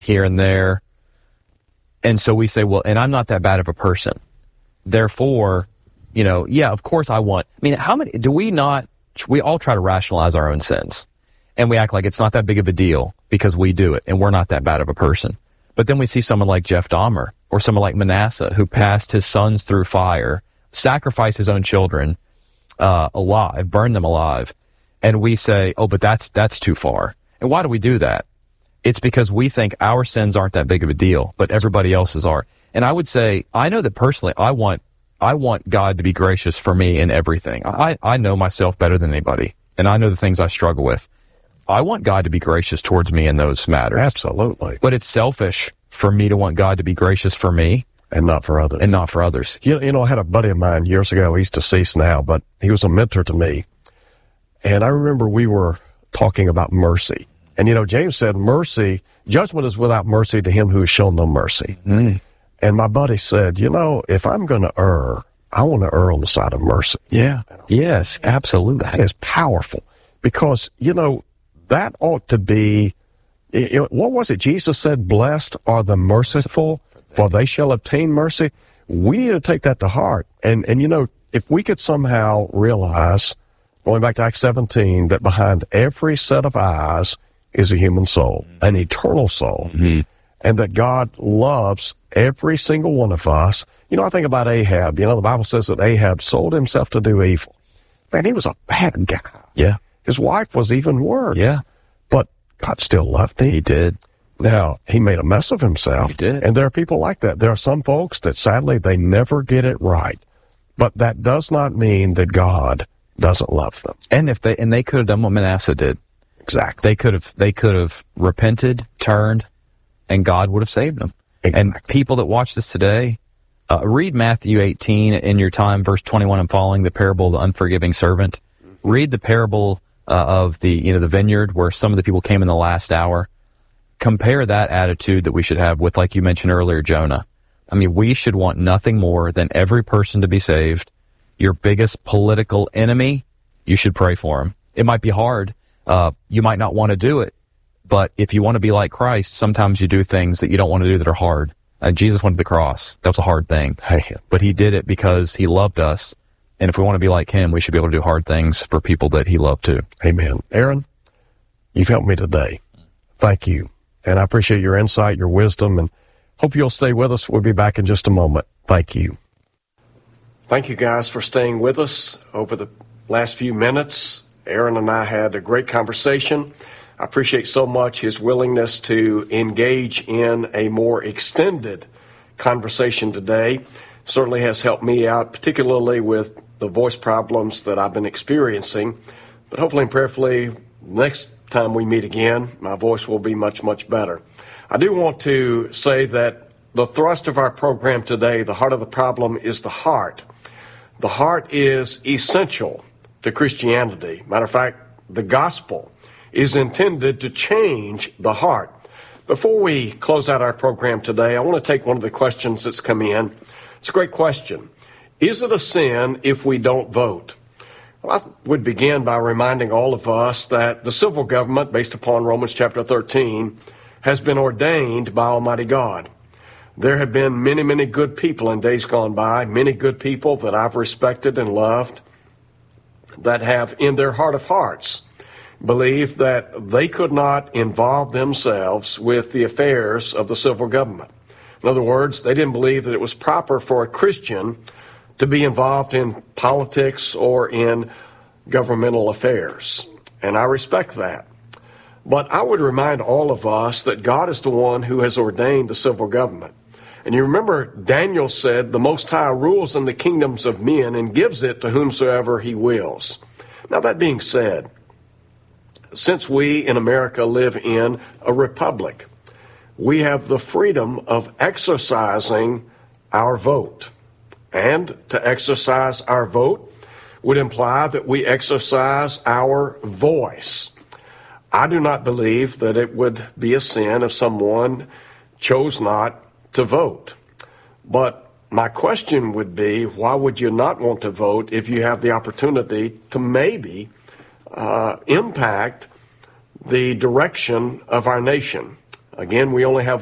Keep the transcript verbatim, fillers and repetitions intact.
here and there. And so we say, well, and I'm not that bad of a person. Therefore, you know, yeah, of course I want, I mean, how many, do we not, we all try to rationalize our own sins. And we act like it's not that big of a deal because we do it and we're not that bad of a person. But then we see someone like Jeff Dahmer or someone like Manasseh who passed his sons through fire, sacrificed his own children uh, alive, burned them alive. And we say, oh, but that's that's too far. And why do we do that? It's because we think our sins aren't that big of a deal, but everybody else's are. And I would say, I know that personally, I want I want God to be gracious for me in everything. I, I know myself better than anybody, and I know the things I struggle with. I want God to be gracious towards me in those matters. Absolutely. But it's selfish for me to want God to be gracious for me. And not for others. And not for others. You, you know, I had a buddy of mine years ago. He's deceased now, but he was a mentor to me. And I remember we were talking about mercy. And, you know, James said, mercy, judgment is without mercy to him who has shown no mercy. Mm. And my buddy said, you know, if I'm going to err, I want to err on the side of mercy. Yeah. Yes, absolutely. That is powerful because, you know, that ought to be, it, it, what was it? Jesus said, blessed are the merciful, for they shall obtain mercy. We need to take that to heart. And, and you know, if we could somehow realize, going back to Acts seventeen, that behind every set of eyes is a human soul, an eternal soul, mm-hmm. and that God loves every single one of us. You know, I think about Ahab. You know, the Bible says that Ahab sold himself to do evil. Man, he was a bad guy. Yeah. His wife was even worse. Yeah. But God still loved him. He did. Now, he made a mess of himself. He did. And there are people like that. There are some folks that sadly they never get it right. But that does not mean that God doesn't love them. And if they and they could have done what Manasseh did. Exactly. They could have they could have repented, turned, and God would have saved them. Exactly. And people that watch this today, uh, read Matthew eighteen in your time, verse twenty-one and following, the parable of the unforgiving servant. Read the parable uh, of the you know the vineyard where some of the people came in the last hour. Compare that attitude that we should have with, like you mentioned earlier, Jonah. I mean, we should want nothing more than every person to be saved. Your biggest political enemy, you should pray for him. It might be hard. Uh, you might not want to do it. But if you want to be like Christ, sometimes you do things that you don't want to do that are hard. And Jesus went to the cross. That was a hard thing. But he did it because he loved us. And if we want to be like him, we should be able to do hard things for people that he loved too. Amen. Aaron, you've helped me today. Thank you. And I appreciate your insight, your wisdom, and hope you'll stay with us. We'll be back in just a moment. Thank you. Thank you guys for staying with us over the last few minutes. Aaron and I had a great conversation. I appreciate so much his willingness to engage in a more extended conversation today. Certainly has helped me out, particularly with the voice problems that I've been experiencing. But hopefully and prayerfully, next time we meet again, my voice will be much, much better. I do want to say that the thrust of our program today, the heart of the problem, is the heart. The heart is essential to Christianity. Matter of fact, the gospel is intended to change the heart. Before we close out our program today, I want to take one of the questions that's come in. It's a great question. Is it a sin if we don't vote? Well, I would begin by reminding all of us that the civil government, based upon Romans chapter thirteen, has been ordained by Almighty God. There have been many, many good people in days gone by, many good people that I've respected and loved, that have in their heart of hearts believed that they could not involve themselves with the affairs of the civil government. In other words, they didn't believe that it was proper for a Christian to be involved in politics or in governmental affairs. And I respect that. But I would remind all of us that God is the one who has ordained the civil government. And you remember Daniel said, the Most High rules in the kingdoms of men and gives it to whomsoever he wills. Now that being said, since we in America live in a republic, we have the freedom of exercising our vote. And to exercise our vote would imply that we exercise our voice. I do not believe that it would be a sin if someone chose not to vote. But my question would be, why would you not want to vote if you have the opportunity to maybe uh, impact the direction of our nation? Again, we only have